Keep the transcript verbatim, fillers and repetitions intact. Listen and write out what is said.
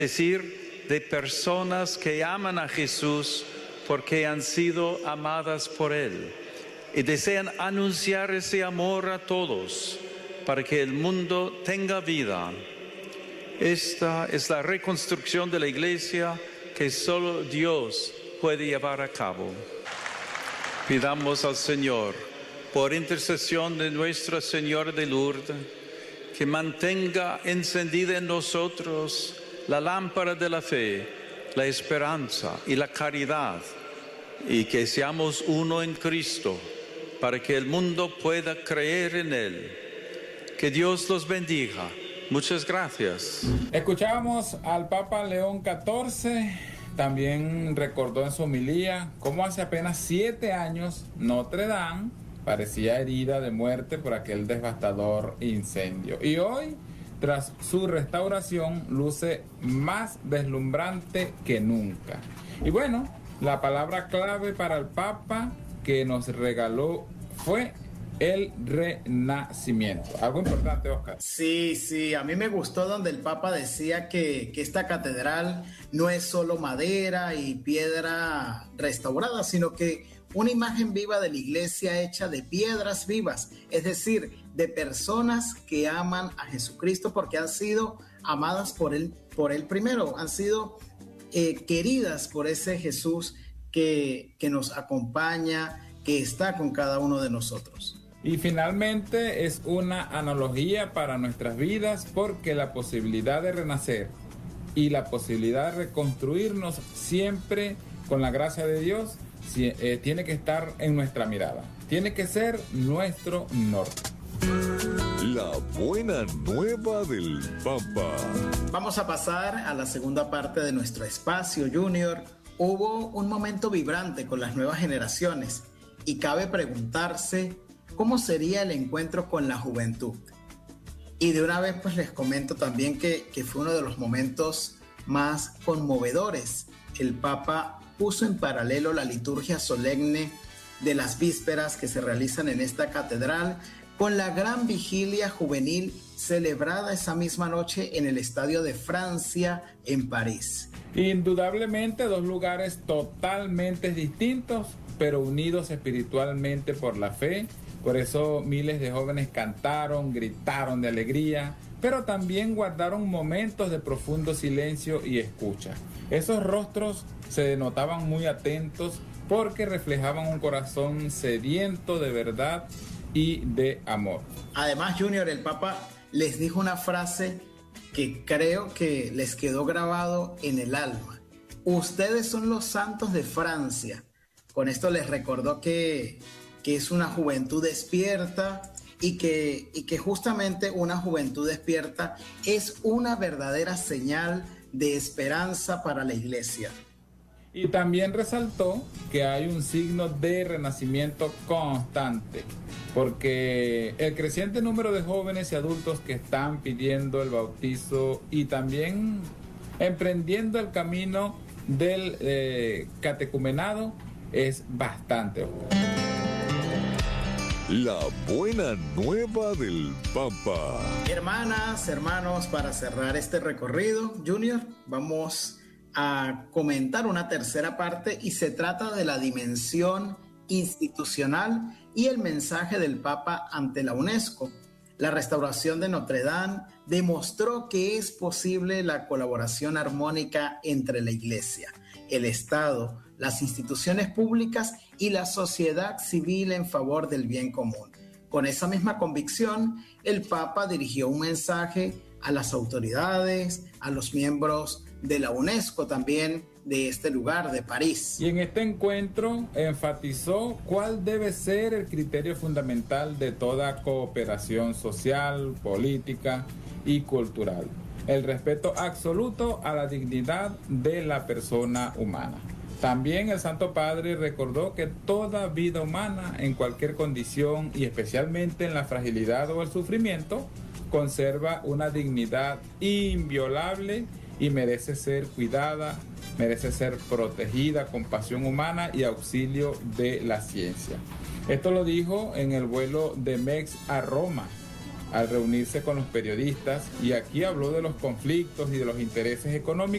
decir, de personas que aman a Jesús porque han sido amadas por Él y desean anunciar ese amor a todos para que el mundo tenga vida. Esta es la reconstrucción de la Iglesia que solo Dios puede llevar a cabo. Pidamos al Señor, por intercesión de Nuestra Señora de Lourdes, que mantenga encendida en nosotros la lámpara de la fe, la esperanza y la caridad, y que seamos uno en Cristo, para que el mundo pueda creer en Él. Que Dios los bendiga. Muchas gracias. Escuchábamos al Papa León catorce, también recordó en su homilía cómo hace apenas siete años Notre Dame parecía herida de muerte por aquel devastador incendio. Y hoy, tras su restauración, luce más deslumbrante que nunca. Y bueno, la palabra clave para el Papa que nos regaló fue el renacimiento. Algo importante, Oscar. Sí, sí, a mí me gustó donde el Papa decía que, que esta catedral no es solo madera y piedra restaurada, sino que una imagen viva de la iglesia hecha de piedras vivas, es decir, de personas que aman a Jesucristo porque han sido amadas por él, por él primero, han sido eh, queridas por ese Jesús que, que nos acompaña, que está con cada uno de nosotros. Y finalmente es una analogía para nuestras vidas porque la posibilidad de renacer y la posibilidad de reconstruirnos siempre con la gracia de Dios eh, tiene que estar en nuestra mirada, tiene que ser nuestro norte. La buena nueva del Papa. Vamos a pasar a la segunda parte de nuestro espacio, Junior. Hubo un momento vibrante con las nuevas generaciones y cabe preguntarse cómo sería el encuentro con la juventud. Y de una vez pues les comento también que, que fue uno de los momentos más conmovedores. El Papa puso en paralelo la liturgia solemne de las vísperas que se realizan en esta catedral con la gran vigilia juvenil celebrada esa misma noche en el Estadio de Francia en París. Indudablemente dos lugares totalmente distintos, pero unidos espiritualmente por la fe. Por eso miles de jóvenes cantaron, gritaron de alegría, pero también guardaron momentos de profundo silencio y escucha. Esos rostros se denotaban muy atentos porque reflejaban un corazón sediento de verdad y de amor. Además, Junior, el Papa les dijo una frase que creo que les quedó grabado en el alma. Ustedes son los santos de Francia. Con esto les recordó que, que es una juventud despierta y que, y que justamente una juventud despierta es una verdadera señal de esperanza para la iglesia. Y también resaltó que hay un signo de renacimiento constante, porque el creciente número de jóvenes y adultos que están pidiendo el bautizo y también emprendiendo el camino del eh, catecumenado es bastante. La buena nueva del Papa. Hermanas, hermanos, para cerrar este recorrido, Junior, vamos a comentar una tercera parte y se trata de la dimensión institucional y el mensaje del Papa ante la UNESCO. La restauración de Notre Dame demostró que es posible la colaboración armónica entre la Iglesia, el Estado, las instituciones públicas y la sociedad civil en favor del bien común. Con esa misma convicción, el Papa dirigió un mensaje a las autoridades, a los miembros de la UNESCO también de este lugar, de París. Y en este encuentro enfatizó cuál debe ser el criterio fundamental de toda cooperación social, política y cultural: el respeto absoluto a la dignidad de la persona humana. También el Santo Padre recordó que toda vida humana, en cualquier condición y especialmente en la fragilidad o el sufrimiento, conserva una dignidad inviolable y merece ser cuidada, merece ser protegida con pasión humana y auxilio de la ciencia. Esto lo dijo en el vuelo de Metz a Roma, al reunirse con los periodistas y aquí habló de los conflictos y de los intereses económicos